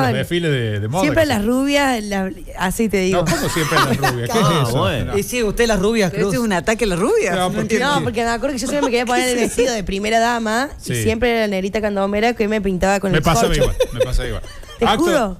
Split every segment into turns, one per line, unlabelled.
los desfiles de moda.
Siempre las rubias, así te digo.
No, ¿cómo siempre las rubias? ¿Qué es eso?
Bueno.
Y sí, usted las rubias,
¿Pero
Cruz.
este es un ataque a las rubias?
No, ¿por qué?
No, porque me acuerdo que yo siempre me quería poner el vestido de primera dama
Sí.
y siempre era la negrita candomera que me pintaba con
Me
el
pasaba
corcho.
igual, me pasaba igual.
Te juro.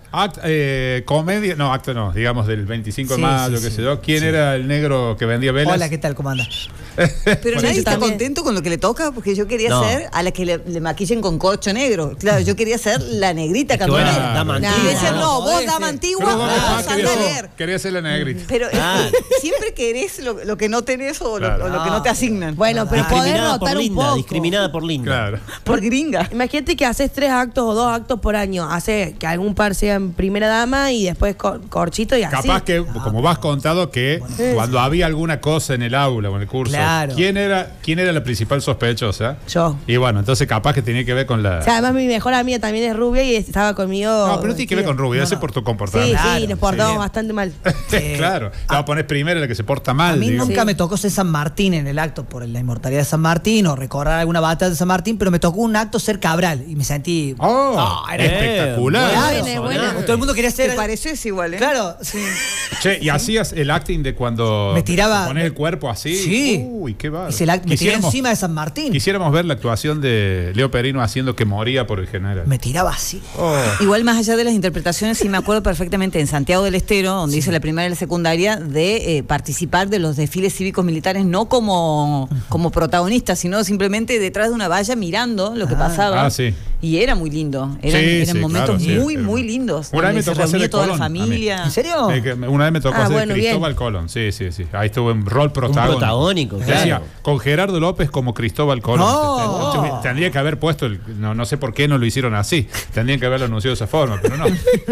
Comedia, no, acto no, digamos del 25 de
Sí,
mayo,
sí,
qué
sí.
sé yo. ¿Quién era el negro que vendía velas?
Hola, ¿qué tal? ¿Cómo anda?
Pero
Sí,
nadie
yo
está
también.
contento con lo que le toca, porque yo quería
No.
ser a la que le maquillen con corcho negro. Claro, yo quería ser la negrita
Es que bueno,
candomera.
dama
No.
Y
antigua.
decían, no, vos
Podés
dama
ser.
antigua,
Pero vos
vas a andar a leer.
quería ser la negrita.
Pero
Ah.
siempre querés lo que no tenés o
Claro.
lo que no te asignan.
Bueno, pero poder
Discriminada por
notar un
linda,
poco.
discriminada por linda.
Claro.
Por gringa.
Imagínate que haces 3 actos o 2 actos por año. Hace que algún par sea en primera dama y después corchito y así.
Capaz que, como vas contado, que cuando había alguna cosa en el aula o en el curso,
Claro.
¿quién era la principal sospechosa?
Yo.
Y bueno, entonces capaz que tenía que ver con la...
O sea, además mi mejor amiga también es rubia y estaba conmigo.
No, pero no tiene que ver con rubia, ese por tu
Sí,
comportamiento.
sí, nos portamos
sí.
bastante mal.
Claro, la va a poner primero la que se porta mal.
A mí
digamos.
nunca
Sí.
me tocó ser San Martín en el acto por la inmortalidad de San Martín o recordar alguna batalla de San Martín, pero me tocó un acto ser Cabral y me sentí...
¡Oh!
era
espectacular.
Claro. Buena, buena.
Todo el mundo quería
Te
ser...
pareces igual, ¿eh?
Claro, sí.
Che, ¿y hacías el acting de cuando
Me tiraba-
pones el cuerpo así?
Sí.
Uy, qué bárbaro.
Hice el acto, me tiré encima de San Martín.
Quisiéramos ver la actuación de Leo Perino haciendo que moría por el general.
Me tiraba así.
Oh.
Igual más allá de las interpretaciones, sí me acuerdo perfectamente en Santiago del Estero, donde hice la primaria y la secundaria, de participar de los desfiles cívicos militares, no como protagonista, sino simplemente detrás de una valla mirando lo que pasaba.
Ah, sí.
Y era muy lindo. Eran,
Sí,
eran
sí,
momentos
claro, sí,
muy,
pero-
muy lindos.
Una vez me
donde se
tocó hacer
reunía
de
toda la
Colón, a mí.
familia.
¿En serio?
Una vez me tocó hacer
bueno,
Cristóbal
bien.
Colón. Sí. Ahí estuvo en rol protagónico.
protagónico, claro.
Decía, con Gerardo López como Cristóbal Colón.
No.
Tendría que haber puesto, no sé por qué no lo hicieron así. Tendrían que haberlo anunciado de esa forma, pero no.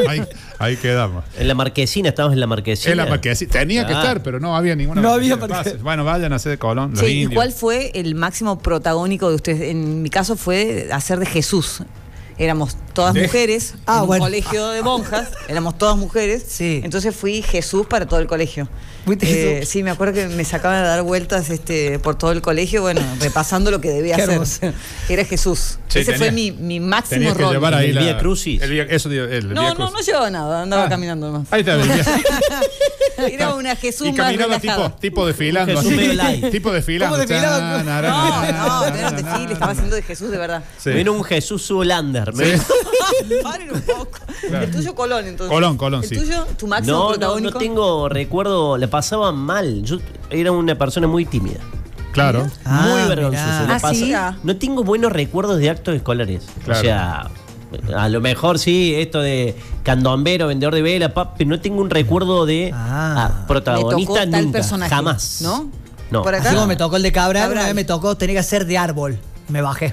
Ahí quedamos.
En la marquesina, estábamos en la marquesina.
Es la marquesina. Tenía que
Ah.
estar, pero no había ninguna.
No había
marquesina de
marquesina.
pases. Bueno, vayan a hacer de Colón. Los
Sí, ¿y
indios.
cuál fue el máximo protagónico de ustedes? En mi caso fue hacer de Jesús. Éramos todas
¿De?
mujeres,
Ah,
en un
bueno.
colegio de monjas, éramos todas mujeres.
Sí.
Entonces fui Jesús para todo el colegio.
¿Fuiste Jesús?
Sí, me acuerdo que me sacaban a dar vueltas por todo el colegio, bueno, repasando lo que debía
Qué
hacer.
hermoso.
Era Jesús.
Sí,
Ese fue
tenías-
mi máximo
Tenías que
rol.
llevar ahí
¿El Vía Crucis?
el
No,
Vía
no,
Crucis.
no llevaba nada, andaba
Ah.
caminando nomás.
Ahí está. el Vía-
Era una Jesús
Y
más
caminaba
relajada.
tipo desfilando.
Jesús
así.
medio light.
Tipo desfilando.
¿Cómo desfilaba?
No, no era un desfile, estaba haciendo de Jesús de verdad.
Sí.
Vino un Jesús Zulander.
Sí.
Paren un poco.
Claro.
El tuyo Colón, entonces.
Colón,
¿El
sí.
tuyo, tu máximo
No
protagónico?
tengo recuerdo, la pasaba mal. Yo era una persona muy tímida.
Claro.
Muy
Ah,
vergonzoso.
mirá.
la
Ah, sí.
pasaba- No tengo buenos recuerdos de actos escolares.
Claro.
O sea, a lo mejor sí, esto de candombero, vendedor de vela, pero no tengo un recuerdo de protagonista
Me tocó tal
nunca.
personaje,
Jamás.
¿no?
No.
Por acá.
Así como me tocó el de Cabral,
Cabral.
una vez me tocó, tenía que hacer de árbol. Me bajé.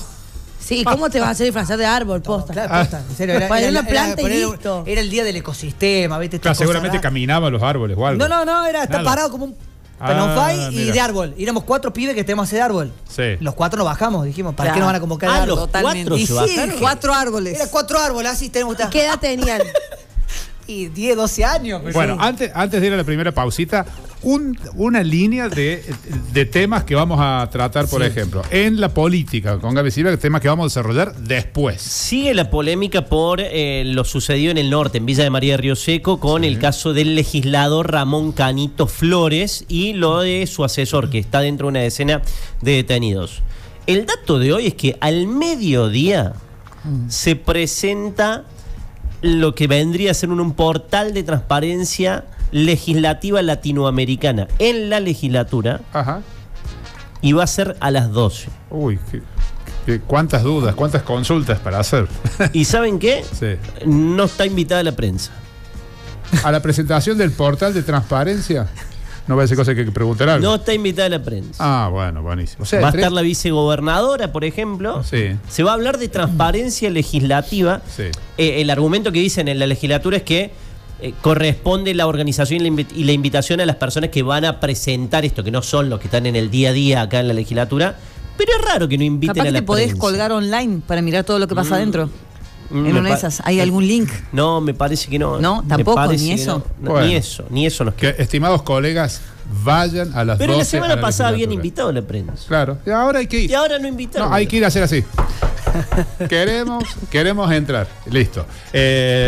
Sí, ¿cómo te vas a hacer disfrazar de árbol, posta?
Claro, posta, en serio,
Poner una planta y
poner-
listo.
Era el día del ecosistema, ¿viste?
Claro,
Estas cosas
seguramente
raras.
caminaba los árboles o algo.
No, era estar
Nada.
parado como un
Ah,
penonfay y
mira.
de árbol. Y éramos 4 pibes que tenemos hacer de árbol.
Sí.
Los 4 nos bajamos, dijimos, ¿para qué
Claro.
nos van a convocar de
Ah,
árbol?
los
Totalmente.
4
Y
se
sí,
bajaron.
4 árboles.
Era 4 árboles, así tenemos.
¿Qué edad tenían?
Y 10, 12 años. Pero
Bueno,
sí.
antes de ir a la primera pausita, una línea de temas que vamos a tratar, por ejemplo, en la política, con Gaby Silva, temas que vamos a desarrollar después.
Sigue la polémica por lo sucedido en el norte, en Villa de María de Río Seco, con el caso del legislador Ramón Canito Flores y lo de su asesor, que está dentro de una decena de detenidos. El dato de hoy es que al mediodía se presenta lo que vendría a ser un portal de transparencia legislativa latinoamericana en la legislatura
Ajá.
y va a ser a las 12.
Uy, cuántas dudas, cuántas consultas para hacer.
¿Y saben qué?
Sí.
No está invitada la prensa.
A la presentación del portal de transparencia, no va a ser cosa que hay que preguntar algo.
No está invitada la prensa.
Ah, bueno, buenísimo. O sea,
Va a
tres-
estar la vicegobernadora, por ejemplo.
Sí.
Se va a hablar de transparencia legislativa.
Sí.
El argumento que dicen en la legislatura es que corresponde la organización y la invitación a las personas que van a presentar esto, que no son los que están en el día a día acá en la legislatura. Pero es raro que no inviten
Capaz
a
que
la
te podés
prensa.
colgar online para mirar todo lo que pasa adentro. En
me
una de
pa-
esas. ¿Hay algún link?
No, me parece que no.
No,
Me
tampoco,
parece
ni
que
eso.
no.
Bueno.
Ni eso nos queda.
Que, estimados colegas, vayan a las 12
Pero la
a
semana pasada habían
legislatura.
invitado a la prensa.
Claro, y ahora hay que ir.
Y ahora no invitaron.
No, hay que ir a hacer así. Queremos entrar. Listo.